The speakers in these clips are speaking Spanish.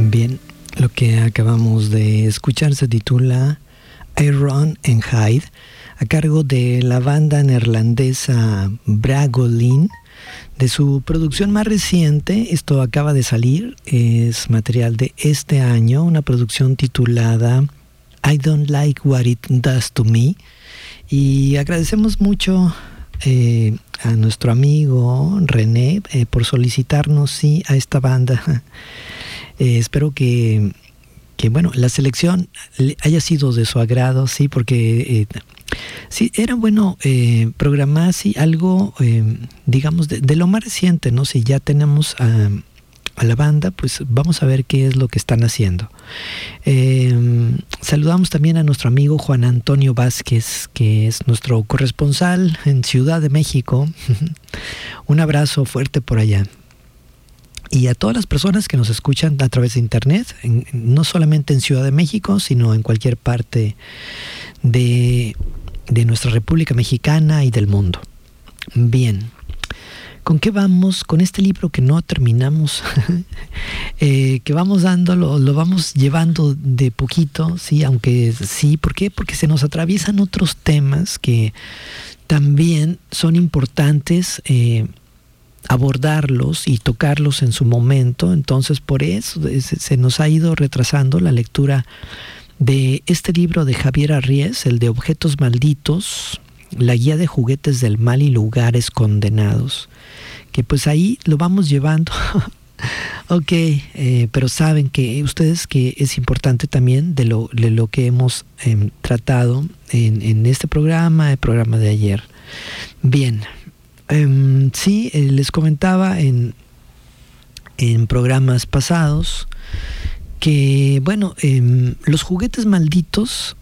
Bien, lo que acabamos de escuchar se titula Iron and Hide, a cargo de la banda neerlandesa Bragolin. De su producción más reciente, esto acaba de salir, es material de este año, una producción titulada I Don't Like What It Does to Me. Y agradecemos mucho a nuestro amigo René por solicitarnos a esta banda. Espero que bueno, la selección haya sido de su agrado, sí, porque sí, era bueno programar algo, digamos, de lo más reciente, ¿no? Si ya tenemos a la banda, pues vamos a ver qué es lo que están haciendo. Saludamos también a nuestro amigo Juan Antonio Vázquez, que es nuestro corresponsal en Ciudad de México. Un abrazo fuerte por allá. Y a todas las personas que nos escuchan a través de internet, no solamente en Ciudad de México, sino en cualquier parte de nuestra República Mexicana y del mundo. Bien, ¿con qué vamos? Con este libro que no terminamos, que vamos dándolo, lo vamos llevando de poquito, sí, aunque sí, ¿por qué? Porque se nos atraviesan otros temas que también son importantes abordarlos y tocarlos en su momento. Entonces por eso se nos ha ido retrasando la lectura de este libro de Javier Arries, el de Objetos Malditos, la guía de juguetes del mal y lugares condenados, que pues ahí lo vamos llevando. Ok, pero saben que ustedes que es importante también de lo que hemos tratado en este programa, el programa de ayer. Bien. Sí, les comentaba en programas pasados que, bueno, los juguetes malditos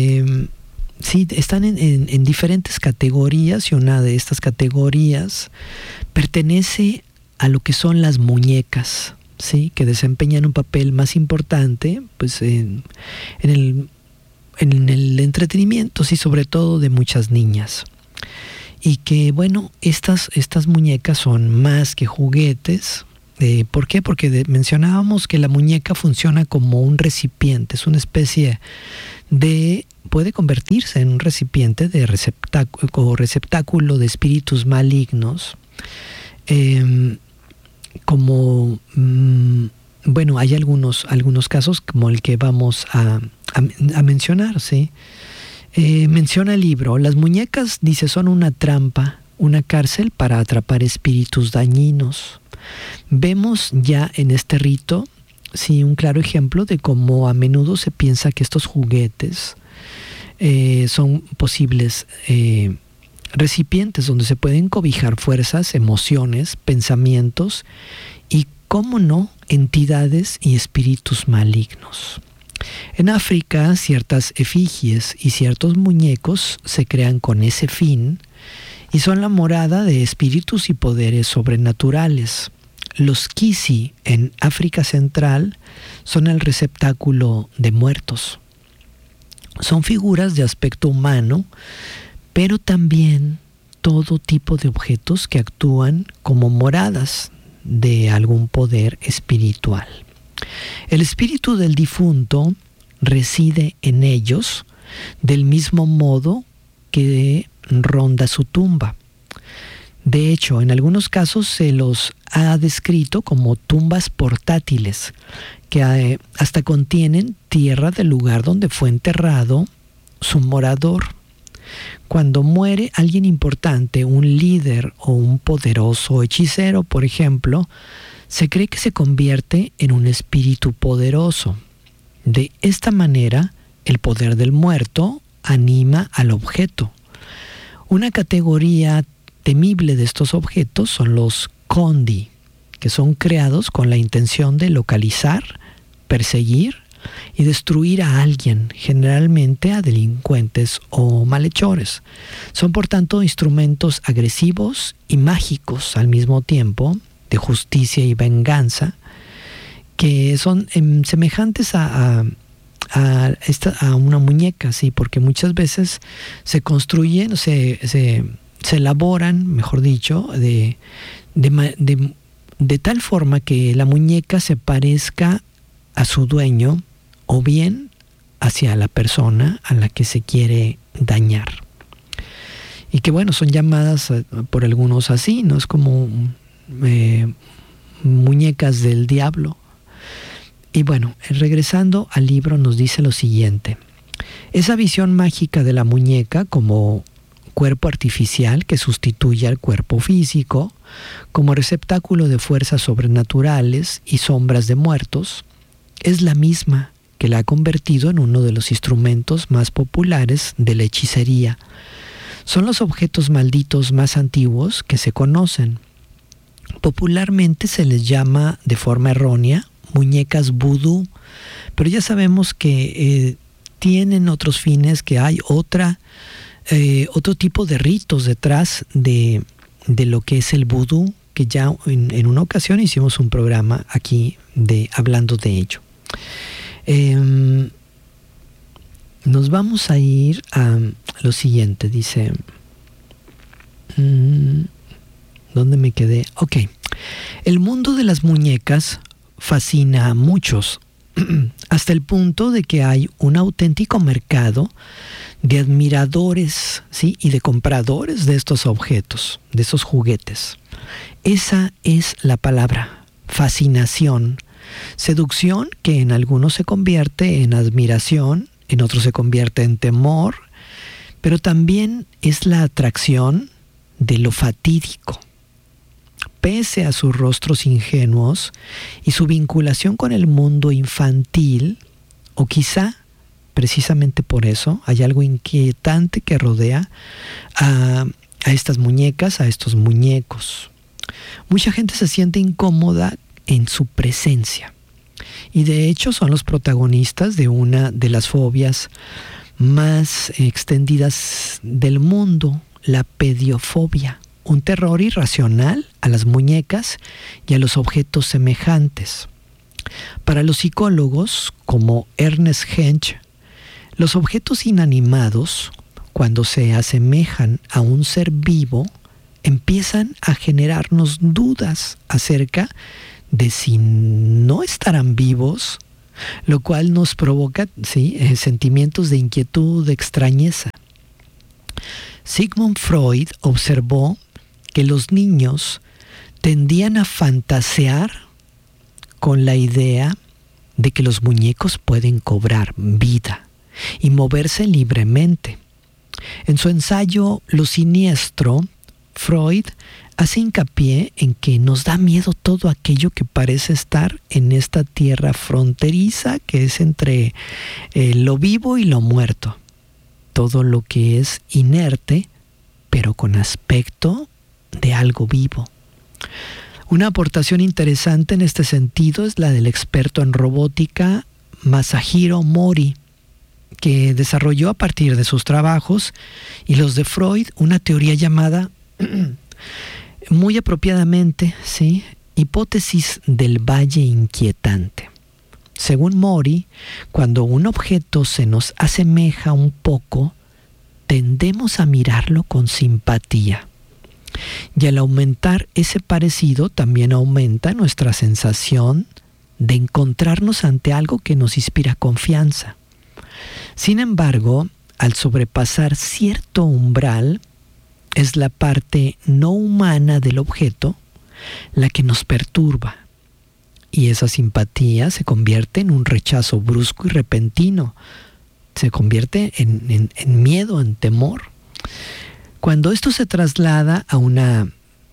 sí están en diferentes categorías, y una de estas categorías pertenece a lo que son las muñecas, sí, que desempeñan un papel más importante, pues en el entretenimiento, sí, sobre todo de muchas niñas. Y que, bueno, estas muñecas son más que juguetes. ¿Por qué? Porque mencionábamos que la muñeca funciona como un recipiente, es una especie puede convertirse en un recipiente de receptáculo de espíritus malignos. Bueno, hay algunos casos como el que vamos a mencionar, ¿sí? Menciona el libro, las muñecas, dice, son una trampa, una cárcel para atrapar espíritus dañinos. Vemos ya en este rito, sí, un claro ejemplo de cómo a menudo se piensa que estos juguetes son posibles recipientes donde se pueden cobijar fuerzas, emociones, pensamientos y, cómo no, entidades y espíritus malignos. En África, ciertas efigies y ciertos muñecos se crean con ese fin y son la morada de espíritus y poderes sobrenaturales. Los Kisi en África Central son el receptáculo de muertos. Son figuras de aspecto humano, pero también todo tipo de objetos que actúan como moradas de algún poder espiritual. El espíritu del difunto reside en ellos del mismo modo que ronda su tumba. De hecho, en algunos casos se los ha descrito como tumbas portátiles, que hasta contienen tierra del lugar donde fue enterrado su morador. Cuando muere alguien importante, un líder o un poderoso hechicero, por ejemplo, se cree que se convierte en un espíritu poderoso. De esta manera, el poder del muerto anima al objeto. Una categoría temible de estos objetos son los Kondi, que son creados con la intención de localizar, perseguir y destruir a alguien, generalmente a delincuentes o malhechores. Son, por tanto, instrumentos agresivos y mágicos al mismo tiempo, de justicia y venganza, que son semejantes a una muñeca, sí, porque muchas veces se construyen, se elaboran, mejor dicho, de tal forma que la muñeca se parezca a su dueño o bien hacia la persona a la que se quiere dañar. Y que bueno, son llamadas por algunos así, ¿no? Es como muñecas del diablo. Y bueno, regresando al libro nos dice lo siguiente. Esa visión mágica de la muñeca como cuerpo artificial que sustituye al cuerpo físico, como receptáculo de fuerzas sobrenaturales y sombras de muertos, es la misma que la ha convertido en uno de los instrumentos más populares de la hechicería. Son los objetos malditos más antiguos que se conocen. Popularmente se les llama de forma errónea muñecas vudú, pero ya sabemos que tienen otros fines, que hay otro tipo de ritos detrás de lo que es el vudú, que ya en una ocasión hicimos un programa aquí hablando de ello. Nos vamos a ir a lo siguiente, dice... ¿Dónde me quedé? Ok. El mundo de las muñecas fascina a muchos, hasta el punto de que hay un auténtico mercado de admiradores, ¿sí?, y de compradores de estos objetos, de esos juguetes. Esa es la palabra, fascinación, seducción, que en algunos se convierte en admiración, en otros se convierte en temor, pero también es la atracción de lo fatídico. Pese a sus rostros ingenuos y su vinculación con el mundo infantil, o quizá precisamente por eso hay algo inquietante que rodea a estas muñecas, a estos muñecos. Mucha gente se siente incómoda en su presencia y de hecho son los protagonistas de una de las fobias más extendidas del mundo, la pediofobia, un terror irracional a las muñecas y a los objetos semejantes. Para los psicólogos, como Ernest Hensch, los objetos inanimados, cuando se asemejan a un ser vivo, empiezan a generarnos dudas acerca de si no estarán vivos, lo cual nos provoca sentimientos de inquietud, de extrañeza. Sigmund Freud observó que los niños tendían a fantasear con la idea de que los muñecos pueden cobrar vida y moverse libremente. En su ensayo Lo siniestro, Freud hace hincapié en que nos da miedo todo aquello que parece estar en esta tierra fronteriza que es entre lo vivo y lo muerto. Todo lo que es inerte, pero con aspecto de algo vivo. Una aportación interesante en este sentido es la del experto en robótica Masahiro Mori, que desarrolló a partir de sus trabajos y los de Freud una teoría llamada, muy apropiadamente, hipótesis del valle inquietante. Según Mori, cuando un objeto se nos asemeja un poco, tendemos a mirarlo con simpatía. Y al aumentar ese parecido, también aumenta nuestra sensación de encontrarnos ante algo que nos inspira confianza. Sin embargo, al sobrepasar cierto umbral, es la parte no humana del objeto la que nos perturba. Y esa simpatía se convierte en un rechazo brusco y repentino. Se convierte en miedo, en temor. Cuando esto se traslada a una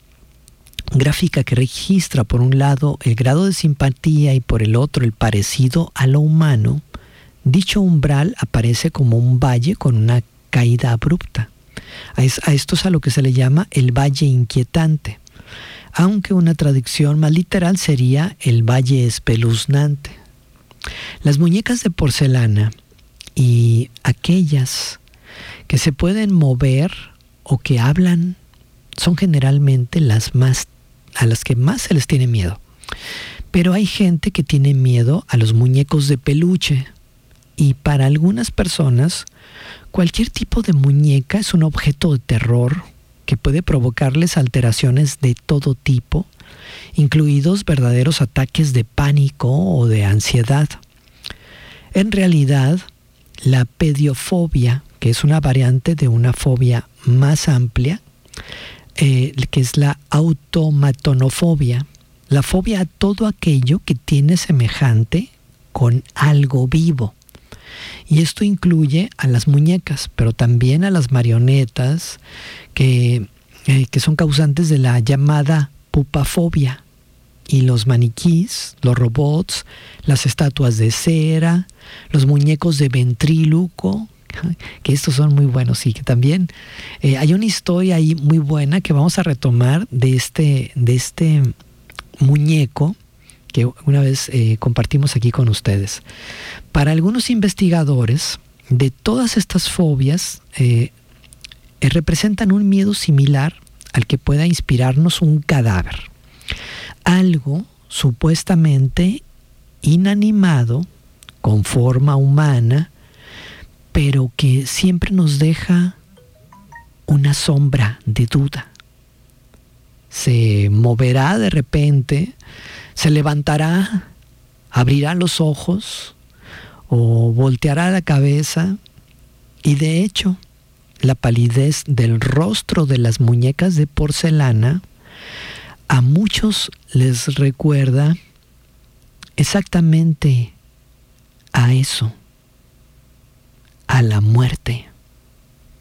gráfica que registra por un lado el grado de simpatía y por el otro el parecido a lo humano, dicho umbral aparece como un valle con una caída abrupta. A esto es a lo que se le llama el valle inquietante, aunque una traducción más literal sería el valle espeluznante. Las muñecas de porcelana y aquellas que se pueden mover o que hablan son generalmente a las que más se les tiene miedo. Pero hay gente que tiene miedo a los muñecos de peluche, y para algunas personas cualquier tipo de muñeca es un objeto de terror que puede provocarles alteraciones de todo tipo, incluidos verdaderos ataques de pánico o de ansiedad. En realidad, la pediofobia, que es una variante de una fobia más amplia, que es la automatonofobia, la fobia a todo aquello que tiene semejante con algo vivo. Y esto incluye a las muñecas, pero también a las marionetas que son causantes de la llamada pupafobia. Y los maniquís, los robots, las estatuas de cera, los muñecos de ventrílocuo, que estos son muy buenos y que también hay una historia ahí muy buena que vamos a retomar de este muñeco que una vez compartimos aquí con ustedes. Para algunos investigadores, de todas estas fobias representan un miedo similar al que pueda inspirarnos un cadáver. Algo supuestamente inanimado, con forma humana, pero que siempre nos deja una sombra de duda. Se moverá de repente, se levantará, abrirá los ojos o volteará la cabeza, y de hecho, la palidez del rostro de las muñecas de porcelana a muchos les recuerda exactamente a eso, a la muerte.